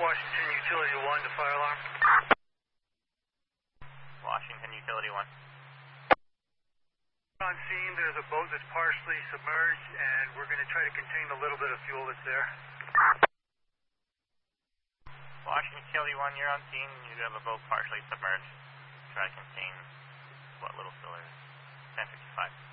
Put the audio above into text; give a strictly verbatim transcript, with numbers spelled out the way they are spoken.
Washington Utility one to fire alarm. Washington Utility one. On scene, there's a boat that's partially submerged, and we're going to try to contain the little bit of fuel that's there. Washington Utility one, you're on scene. You have a boat partially submerged. Try to contain what little fuel there is. ten fifty-five.